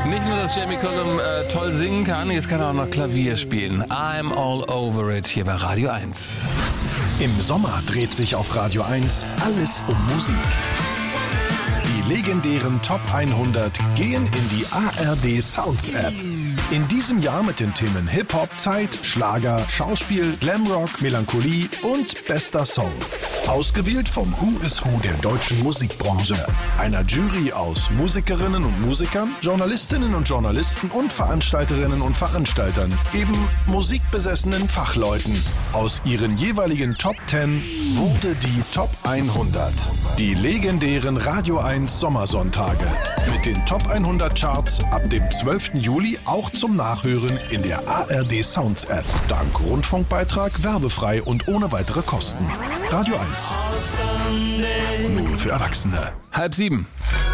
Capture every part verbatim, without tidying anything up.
Nicht nur, dass Jamie Cullum äh, toll singen kann, jetzt kann er auch noch Klavier spielen. I'm all over it hier bei Radio eins. Im Sommer dreht sich auf Radio eins alles um Musik. Die legendären Top hundert gehen in die A R D Sounds App. In diesem Jahr mit den Themen Hip-Hop, Zeit, Schlager, Schauspiel, Glamrock, Melancholie und bester Song. Ausgewählt vom Who is Who der deutschen Musikbranche. Einer Jury aus Musikerinnen und Musikern, Journalistinnen und Journalisten und Veranstalterinnen und Veranstaltern. Eben musikbesessenen Fachleuten. Aus ihren jeweiligen Top zehn wurde die Top hundert. Die legendären Radio eins Sommersonntage. Mit den Top hundert Charts ab dem zwölften Juli auch zum Nachhören in der A R D Sounds App. Dank Rundfunkbeitrag werbefrei und ohne weitere Kosten. Radio eins. Nur für Erwachsene. Halb sieben.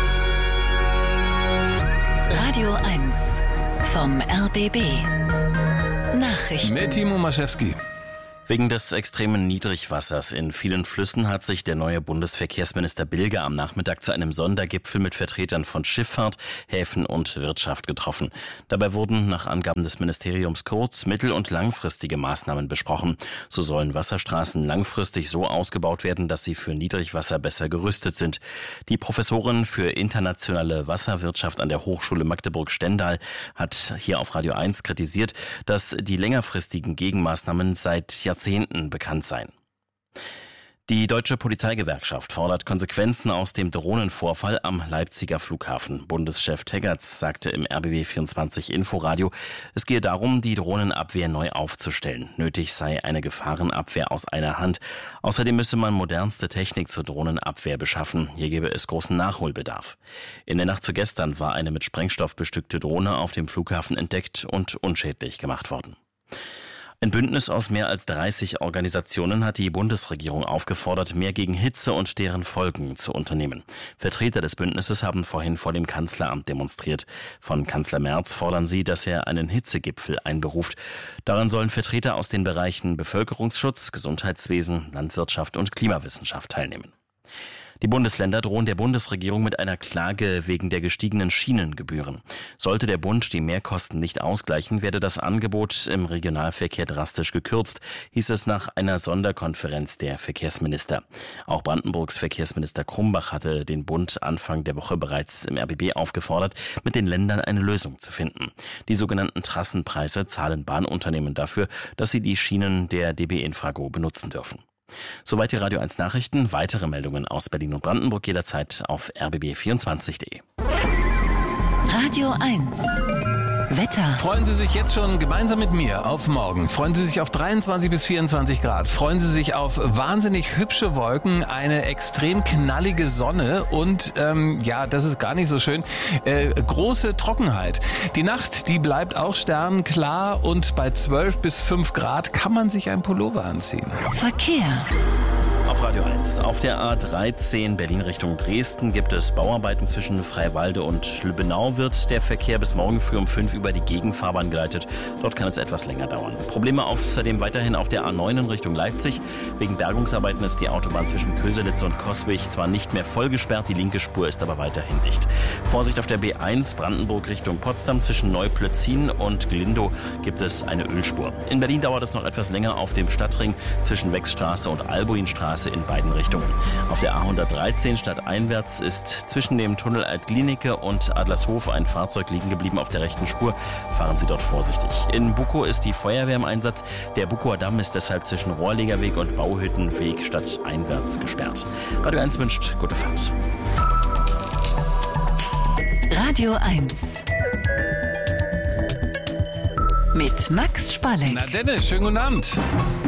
Radio eins vom R B B. Nachrichten. Mit Timo Maschewski. Wegen des extremen Niedrigwassers in vielen Flüssen hat sich der neue Bundesverkehrsminister Bilger am Nachmittag zu einem Sondergipfel mit Vertretern von Schifffahrt, Häfen und Wirtschaft getroffen. Dabei wurden nach Angaben des Ministeriums kurz-, mittel- und langfristige Maßnahmen besprochen. So sollen Wasserstraßen langfristig so ausgebaut werden, dass sie für Niedrigwasser besser gerüstet sind. Die Professorin für internationale Wasserwirtschaft an der Hochschule Magdeburg-Stendal hat hier auf Radio eins kritisiert, dass die längerfristigen Gegenmaßnahmen seit Jahrzehnten Jahrzehnten bekannt sein. Die Deutsche Polizeigewerkschaft fordert Konsequenzen aus dem Drohnenvorfall am Leipziger Flughafen. Bundeschef Teggerts sagte im R B B vierundzwanzig Inforadio, es gehe darum, die Drohnenabwehr neu aufzustellen. Nötig sei eine Gefahrenabwehr aus einer Hand. Außerdem müsse man modernste Technik zur Drohnenabwehr beschaffen. Hier gebe es großen Nachholbedarf. In der Nacht zu gestern war eine mit Sprengstoff bestückte Drohne auf dem Flughafen entdeckt und unschädlich gemacht worden. Ein Bündnis aus mehr als dreißig Organisationen hat die Bundesregierung aufgefordert, mehr gegen Hitze und deren Folgen zu unternehmen. Vertreter des Bündnisses haben vorhin vor dem Kanzleramt demonstriert. Von Kanzler Merz fordern sie, dass er einen Hitzegipfel einberuft. Daran sollen Vertreter aus den Bereichen Bevölkerungsschutz, Gesundheitswesen, Landwirtschaft und Klimawissenschaft teilnehmen. Die Bundesländer drohen der Bundesregierung mit einer Klage wegen der gestiegenen Schienengebühren. Sollte der Bund die Mehrkosten nicht ausgleichen, werde das Angebot im Regionalverkehr drastisch gekürzt, hieß es nach einer Sonderkonferenz der Verkehrsminister. Auch Brandenburgs Verkehrsminister Krumbach hatte den Bund Anfang der Woche bereits im R B B aufgefordert, mit den Ländern eine Lösung zu finden. Die sogenannten Trassenpreise zahlen Bahnunternehmen dafür, dass sie die Schienen der D B Infrago benutzen dürfen. Soweit die Radio eins Nachrichten. Weitere Meldungen aus Berlin und Brandenburg jederzeit auf r b b vierundzwanzig punkt de. Radio eins. Wetter. Freuen Sie sich jetzt schon gemeinsam mit mir auf morgen. Freuen Sie sich auf dreiundzwanzig bis vierundzwanzig Grad. Freuen Sie sich auf wahnsinnig hübsche Wolken, eine extrem knallige Sonne und, ähm, ja, das ist gar nicht so schön, äh, große Trockenheit. Die Nacht, die bleibt auch sternklar und bei zwölf bis fünf Grad kann man sich ein Pullover anziehen. Verkehr. Auf Radio eins. Auf der A dreizehn Berlin Richtung Dresden gibt es Bauarbeiten zwischen Freiwalde und Lübbenau. Wird der Verkehr bis morgen früh um fünf über die Gegenfahrbahn geleitet. Dort kann es etwas länger dauern. Probleme außerdem weiterhin auf der A neun in Richtung Leipzig. Wegen Bergungsarbeiten ist die Autobahn zwischen Köselitz und Coswig zwar nicht mehr voll gesperrt, die linke Spur ist aber weiterhin dicht. Vorsicht auf der B eins Brandenburg Richtung Potsdam. Zwischen Neuplötzin und Glindow gibt es eine Ölspur. In Berlin dauert es noch etwas länger auf dem Stadtring zwischen Wechsstraße und Albuinstraße in beiden Richtungen. Auf der A hundertdreizehn stadteinwärts ist zwischen dem Tunnel Altglienicke und Adlershof ein Fahrzeug liegen geblieben auf der rechten Spur. Fahren Sie dort vorsichtig. In Bukow ist die Feuerwehr im Einsatz. Der Bukower Damm ist deshalb zwischen Rohrlegerweg und Bauhüttenweg stadteinwärts gesperrt. Radio eins wünscht gute Fahrt. Radio eins. Mit Max Spalleck. Na Dennis, schönen guten Abend.